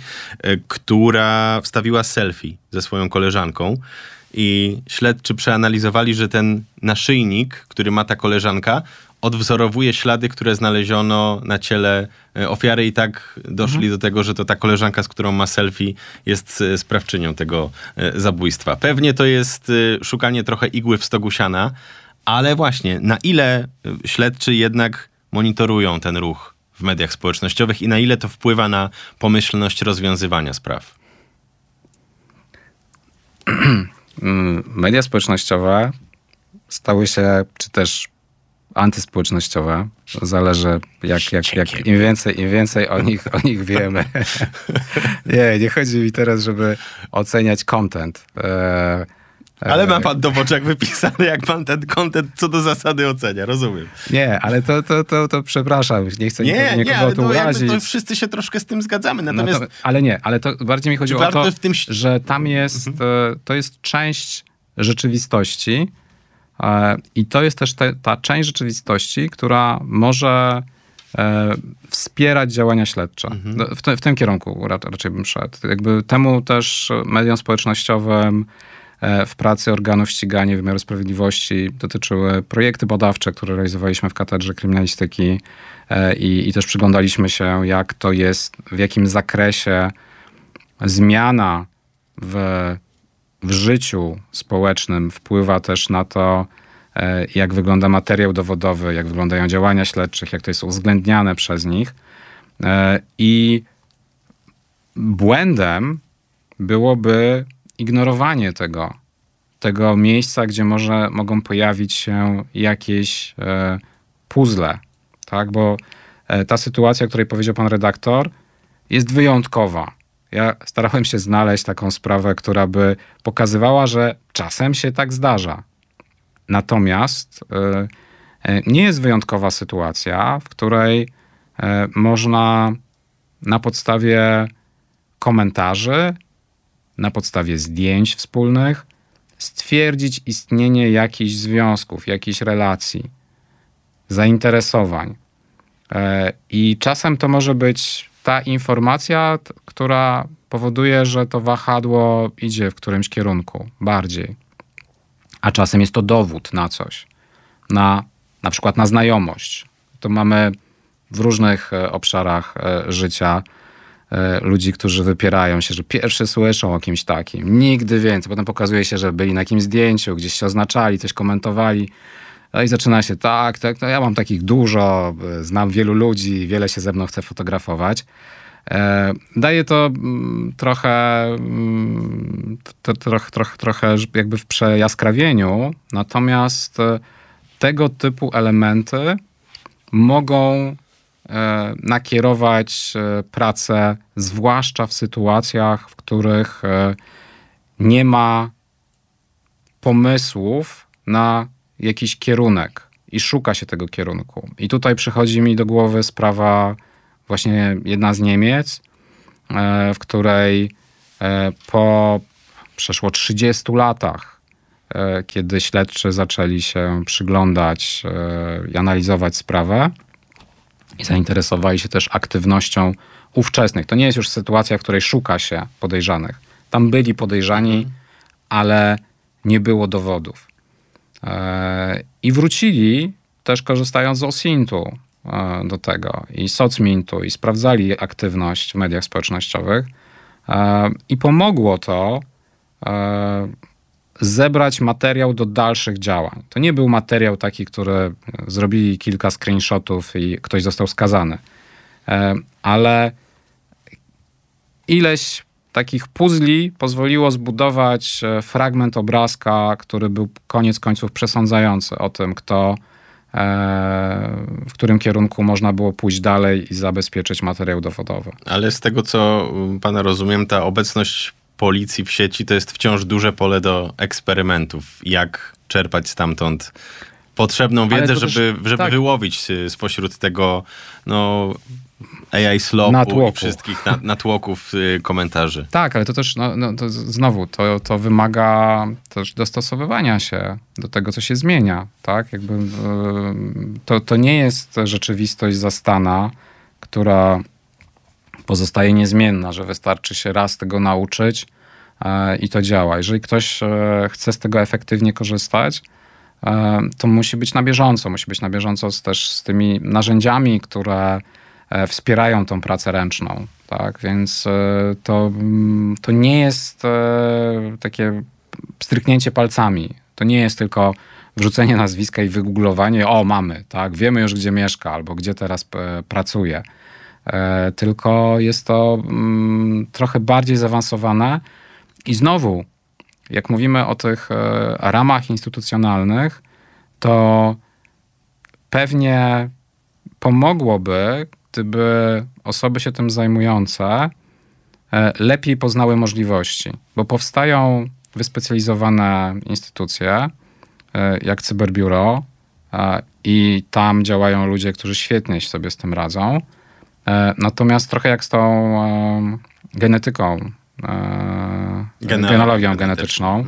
która wstawiła selfie ze swoją koleżanką. I śledczy przeanalizowali, że ten naszyjnik, który ma ta koleżanka, odwzorowuje ślady, które znaleziono na ciele ofiary i tak doszli do tego, że to ta koleżanka, z którą ma selfie, jest sprawczynią tego zabójstwa. Pewnie to jest szukanie trochę igły w stogu siana, ale właśnie na ile śledczy jednak monitorują ten ruch w mediach społecznościowych i na ile to wpływa na pomyślność rozwiązywania spraw? Media społecznościowe stały się, czy też antyspołecznościowe, zależy im więcej o nich wiemy. Nie chodzi mi teraz, żeby oceniać content. Ale ma pan to w oczach wypisane, jak pan ten content co do zasady ocenia, rozumiem. Nie, ale to przepraszam, nie chcę nikogo o to urazić. To wszyscy się troszkę z tym zgadzamy, natomiast... Ale to bardziej mi chodzi o to, że tam jest, to jest część rzeczywistości i to jest też ta część rzeczywistości, która może wspierać działania śledcze. W tym kierunku raczej bym szedł. Jakby temu też mediom społecznościowym w pracy organów ścigania wymiaru sprawiedliwości dotyczyły projekty badawcze, które realizowaliśmy w Katedrze Kryminalistyki i też przyglądaliśmy się, jak to jest, w jakim zakresie zmiana w życiu społecznym wpływa też na to, jak wygląda materiał dowodowy, jak wyglądają działania śledczych, jak to jest uwzględniane przez nich. I błędem byłoby ignorowanie tego miejsca, gdzie mogą pojawić się jakieś puzzle, tak? Bo ta sytuacja, o której powiedział pan redaktor, jest wyjątkowa. Ja starałem się znaleźć taką sprawę, która by pokazywała, że czasem się tak zdarza. Natomiast nie jest wyjątkowa sytuacja, w której można na podstawie komentarzy, na podstawie zdjęć wspólnych stwierdzić istnienie jakichś związków, jakichś relacji, zainteresowań. I czasem to może być ta informacja, która powoduje, że to wahadło idzie w którymś kierunku bardziej. A czasem jest to dowód na coś, na przykład na znajomość. To mamy w różnych obszarach życia ludzi, którzy wypierają się, że pierwszy słyszą o kimś takim, nigdy więcej. Potem pokazuje się, że byli na jakimś zdjęciu, gdzieś się oznaczali, coś komentowali. No i zaczyna się tak, no ja mam takich dużo, znam wielu ludzi, wiele się ze mną chce fotografować. Daje to trochę jakby w przejaskrawieniu, natomiast tego typu elementy mogą nakierować pracę, zwłaszcza w sytuacjach, w których nie ma pomysłów na jakiś kierunek i szuka się tego kierunku. I tutaj przychodzi mi do głowy sprawa właśnie jedna z Niemiec, w której po przeszło 30 latach, kiedy śledczy zaczęli się przyglądać i analizować sprawę i zainteresowali się też aktywnością ówczesnych. To nie jest już sytuacja, w której szuka się podejrzanych. Tam byli podejrzani, ale nie było dowodów. I wrócili też korzystając z OSINT-u do tego i SocMintu i sprawdzali aktywność w mediach społecznościowych i pomogło to zebrać materiał do dalszych działań. To nie był materiał taki, który zrobili kilka screenshotów i ktoś został skazany, ale ileś takich puzli pozwoliło zbudować fragment obrazka, który był koniec końców przesądzający o tym, w którym kierunku można było pójść dalej i zabezpieczyć materiał dowodowy. Ale z tego, co pana rozumiem, ta obecność policji w sieci to jest wciąż duże pole do eksperymentów. Jak czerpać stamtąd potrzebną wiedzę, żeby tak wyłowić spośród tego AI slopu i wszystkich natłoków komentarzy. Tak, ale to też to znowu to wymaga też dostosowywania się do tego, co się zmienia. Tak? To nie jest rzeczywistość zastana, która pozostaje niezmienna, że wystarczy się raz tego nauczyć i to działa. Jeżeli ktoś chce z tego efektywnie korzystać, to musi być na bieżąco też z tymi narzędziami, które wspierają tą pracę ręczną. Tak? Więc to nie jest takie pstryknięcie palcami. To nie jest tylko wrzucenie nazwiska i wygooglowanie, mamy, tak? Wiemy już, gdzie mieszka albo gdzie teraz pracuje. Tylko jest to trochę bardziej zaawansowane i znowu, jak mówimy o tych ramach instytucjonalnych, to pewnie pomogłoby, gdyby osoby się tym zajmujące lepiej poznały możliwości, bo powstają wyspecjalizowane instytucje, jak Cyberbiuro, i tam działają ludzie, którzy świetnie sobie z tym radzą. Natomiast trochę jak z tą genetyką, genealogią genetyczną,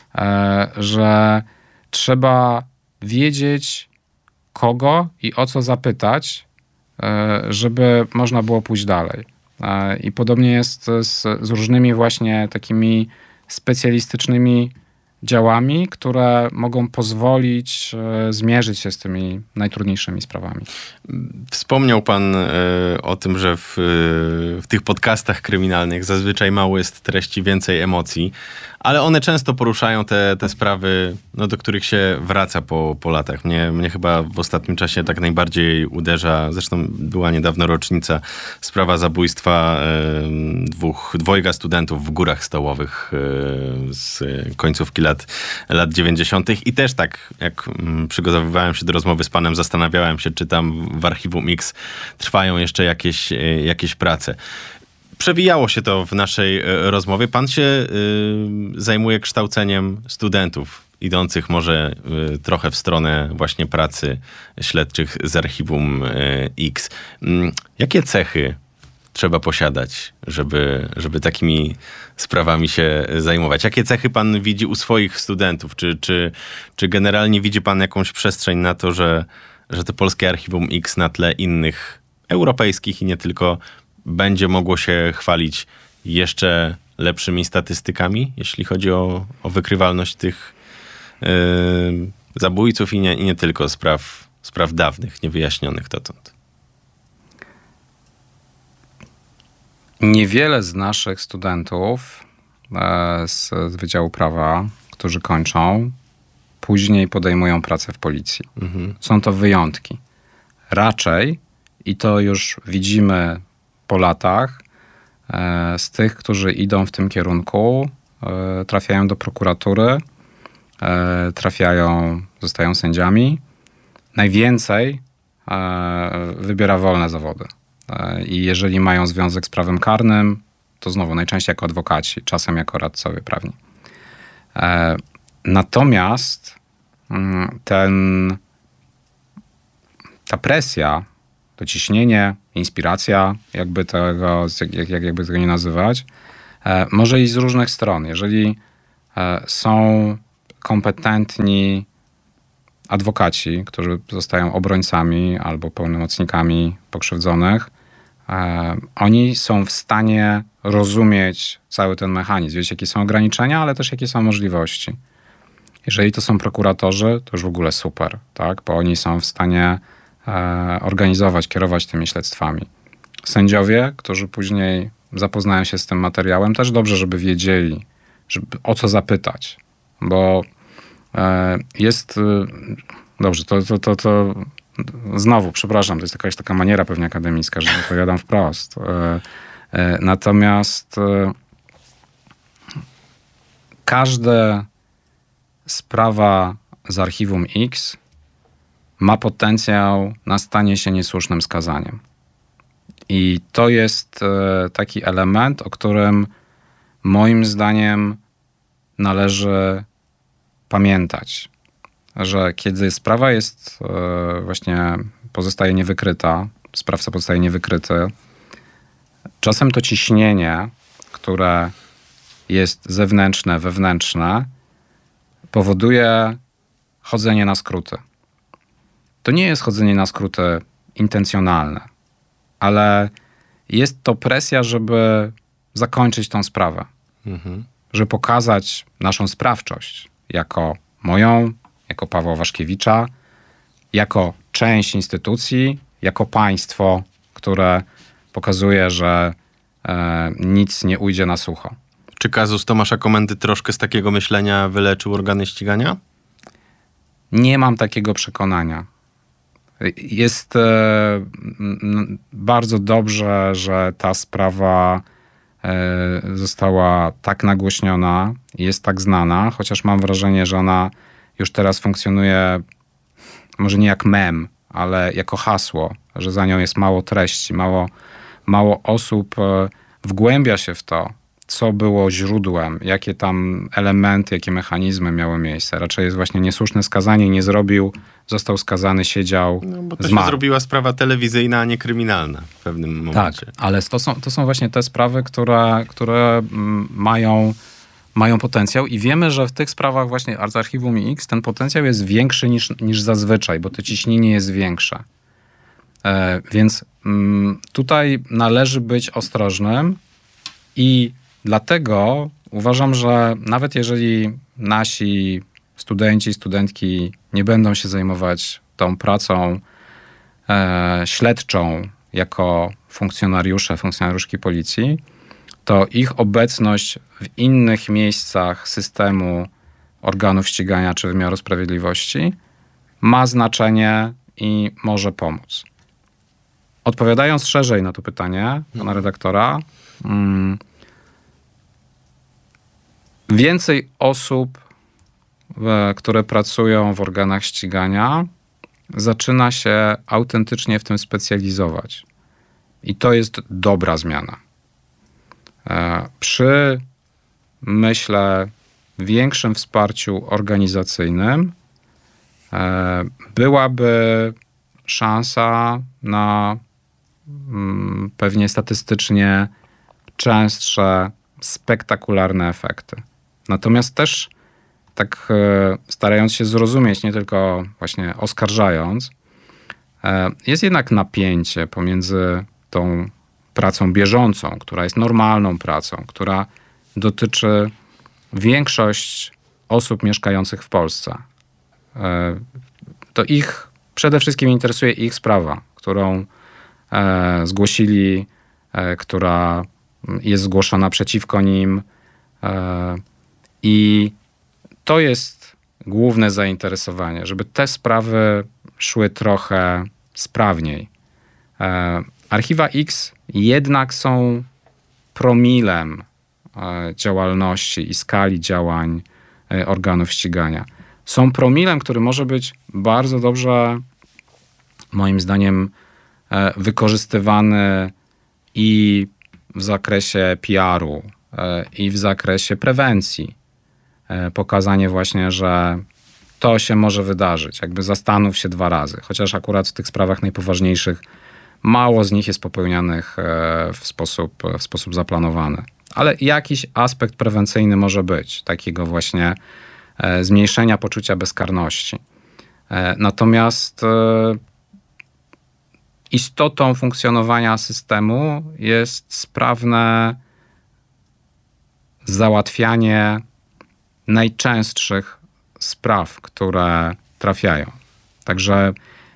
że trzeba wiedzieć, kogo i o co zapytać, żeby można było pójść dalej. I podobnie jest z różnymi właśnie takimi specjalistycznymi działami, które mogą pozwolić zmierzyć się z tymi najtrudniejszymi sprawami. Wspomniał pan o tym, że w tych podcastach kryminalnych zazwyczaj mało jest treści, więcej emocji, ale one często poruszają te sprawy, do których się wraca po latach. Mnie chyba w ostatnim czasie tak najbardziej uderza, zresztą była niedawno rocznica, sprawa zabójstwa dwojga studentów w Górach Stołowych z końcówki lat 90. I też tak, jak przygotowywałem się do rozmowy z panem, zastanawiałem się, czy tam w Archiwum X trwają jeszcze jakieś prace. Przewijało się to w naszej rozmowie. Pan się zajmuje kształceniem studentów, idących może trochę w stronę właśnie pracy śledczych z Archiwum X. Jakie cechy trzeba posiadać, żeby takimi sprawami się zajmować? Jakie cechy pan widzi u swoich studentów? Czy generalnie widzi pan jakąś przestrzeń na to, że to polskie Archiwum X na tle innych europejskich i nie tylko będzie mogło się chwalić jeszcze lepszymi statystykami, jeśli chodzi o wykrywalność tych zabójców i nie tylko spraw dawnych, niewyjaśnionych dotąd? Niewiele z naszych studentów z Wydziału Prawa, którzy kończą, później podejmują pracę w policji. Są to wyjątki. Raczej, i to już widzimy po latach, z tych, którzy idą w tym kierunku, trafiają do prokuratury, zostają sędziami. Najwięcej wybiera wolne zawody. I jeżeli mają związek z prawem karnym, to znowu najczęściej jako adwokaci, czasem jako radcowie prawni. Natomiast ta presja, to ciśnienie inspiracja, jakby tego nie nazywać, może iść z różnych stron. Jeżeli są kompetentni adwokaci, którzy zostają obrońcami albo pełnomocnikami pokrzywdzonych, oni są w stanie rozumieć cały ten mechanizm, wiedzieć, jakie są ograniczenia, ale też jakie są możliwości. Jeżeli to są prokuratorzy, to już w ogóle super, tak? Bo oni są w stanie organizować, kierować tymi śledztwami. Sędziowie, którzy później zapoznają się z tym materiałem, też dobrze, żeby wiedzieli, o co zapytać, bo jest... Dobrze, to znowu, przepraszam, to jest jakaś taka maniera pewnie akademicka, że odpowiadam wprost. Natomiast każda sprawa z archiwum X ma potencjał na stanie się niesłusznym skazaniem. I to jest taki element, o którym moim zdaniem należy pamiętać, że kiedy sprawa jest właśnie pozostaje niewykryta, sprawca pozostaje niewykryty, czasem to ciśnienie, które jest zewnętrzne, wewnętrzne, powoduje chodzenie na skróty. To nie jest chodzenie na skróty intencjonalne, ale jest to presja, żeby zakończyć tą sprawę. Żeby pokazać naszą sprawczość jako moją, jako Pawła Waszkiewicza, jako część instytucji, jako państwo, które pokazuje, że nic nie ujdzie na sucho. Czy kazus Tomasza Komendy troszkę z takiego myślenia wyleczył organy ścigania? Nie mam takiego przekonania. Jest bardzo dobrze, że ta sprawa została tak nagłośniona, jest tak znana, chociaż mam wrażenie, że ona już teraz funkcjonuje może nie jak mem, ale jako hasło, że za nią jest mało treści, mało osób wgłębia się w to, co było źródłem, jakie tam elementy, jakie mechanizmy miały miejsce. Raczej jest właśnie niesłuszne skazanie, nie zrobił, został skazany, siedział, bo to zmarł. się zrobiła sprawa telewizyjna, a nie kryminalna w pewnym momencie. Tak, ale to są właśnie te sprawy, które mają potencjał i wiemy, że w tych sprawach właśnie z Archiwum X ten potencjał jest większy niż zazwyczaj, bo to ciśnienie jest większe. Więc tutaj należy być ostrożnym i dlatego uważam, że nawet jeżeli nasi studenci, studentki nie będą się zajmować tą pracą śledczą jako funkcjonariuszki policji, to ich obecność w innych miejscach systemu organów ścigania czy wymiaru sprawiedliwości ma znaczenie i może pomóc. Odpowiadając szerzej na to pytanie pana redaktora, więcej osób, które pracują w organach ścigania, zaczyna się autentycznie w tym specjalizować. I to jest dobra zmiana. Przy, myślę, większym wsparciu organizacyjnym byłaby szansa na pewnie statystycznie częstsze, spektakularne efekty. Natomiast też tak starając się zrozumieć, nie tylko właśnie oskarżając, jest jednak napięcie pomiędzy tą pracą bieżącą, która jest normalną pracą, która dotyczy większość osób mieszkających w Polsce. To ich, przede wszystkim interesuje ich sprawa, którą zgłosili, która jest zgłoszona przeciwko nim i to jest główne zainteresowanie, żeby te sprawy szły trochę sprawniej. Archiwa X jednak są promilem działalności i skali działań organów ścigania. Są promilem, który może być bardzo dobrze, moim zdaniem, wykorzystywany i w zakresie PR-u, i w zakresie prewencji. Pokazanie właśnie, że to się może wydarzyć. Jakby zastanów się 2 razy. Chociaż akurat w tych sprawach najpoważniejszych Mało z nich jest popełnianych w sposób zaplanowany. Ale jakiś aspekt prewencyjny może być, takiego właśnie zmniejszenia poczucia bezkarności. Natomiast istotą funkcjonowania systemu jest sprawne załatwianie najczęstszych spraw, które trafiają. Także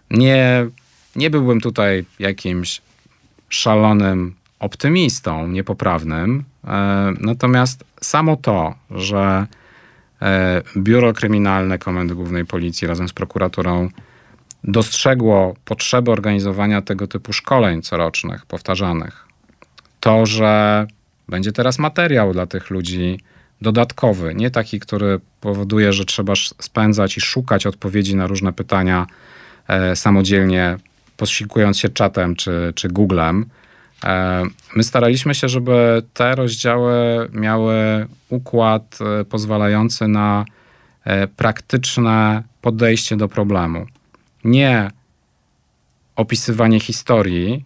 nie byłbym tutaj jakimś szalonym optymistą, niepoprawnym. Natomiast samo to, że Biuro Kryminalne Komendy Głównej Policji razem z prokuraturą dostrzegło potrzebę organizowania tego typu szkoleń corocznych, powtarzanych. To, że będzie teraz materiał dla tych ludzi dodatkowy, nie taki, który powoduje, że trzeba spędzać i szukać odpowiedzi na różne pytania samodzielnie, posiłkując się czatem czy Googlem. My staraliśmy się, żeby te rozdziały miały układ pozwalający na praktyczne podejście do problemu. Nie opisywanie historii,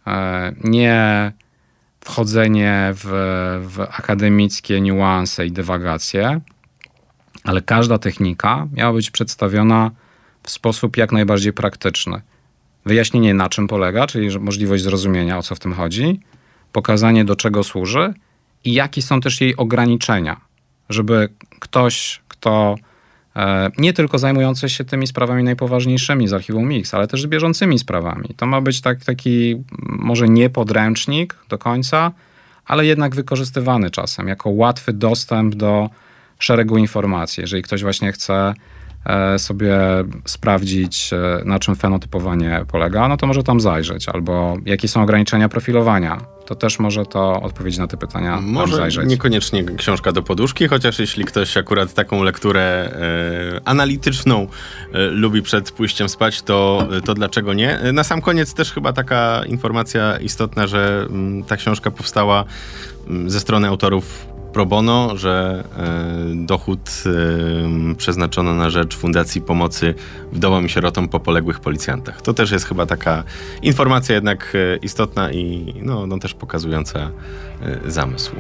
nie wchodzenie w akademickie niuanse i dywagacje, ale każda technika miała być przedstawiona w sposób jak najbardziej praktyczny. Wyjaśnienie, na czym polega, czyli możliwość zrozumienia, o co w tym chodzi, pokazanie, do czego służy i jakie są też jej ograniczenia, żeby ktoś, kto nie tylko zajmujący się tymi sprawami najpoważniejszymi z archiwum Mix, ale też bieżącymi sprawami. To ma być taki może nie podręcznik do końca, ale jednak wykorzystywany czasem jako łatwy dostęp do szeregu informacji. Jeżeli ktoś właśnie chce sobie sprawdzić, na czym fenotypowanie polega, no to może tam zajrzeć. Albo jakie są ograniczenia profilowania. To też może to odpowiedzieć na te pytania tam zajrzeć. Może niekoniecznie książka do poduszki, chociaż jeśli ktoś akurat taką lekturę analityczną lubi przed pójściem spać, to dlaczego nie? Na sam koniec też chyba taka informacja istotna, że ta książka powstała ze strony autorów pro bono, że dochód przeznaczono na rzecz Fundacji Pomocy Wdowom i Sierotom po poległych policjantach. To też jest chyba taka informacja jednak istotna i no też pokazująca zamysł.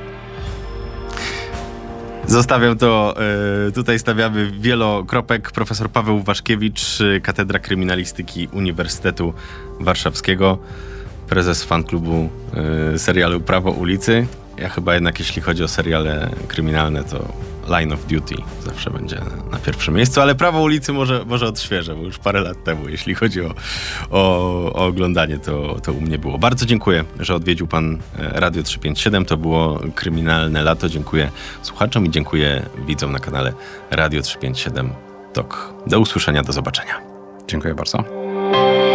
Zostawiam to, tutaj stawiamy wielokropek. Profesor Paweł Waszkiewicz, Katedra Kryminalistyki Uniwersytetu Warszawskiego, prezes fanklubu serialu Prawo ulicy. Ja chyba jednak, jeśli chodzi o seriale kryminalne, to Line of Duty zawsze będzie na pierwszym miejscu, ale Prawo ulicy może odświeżę, bo już parę lat temu, jeśli chodzi o oglądanie, to u mnie było. Bardzo dziękuję, że odwiedził pan Radio 357. To było Kryminalne Lato. Dziękuję słuchaczom i dziękuję widzom na kanale Radio 357 TOK. Do usłyszenia, do zobaczenia. Dziękuję bardzo.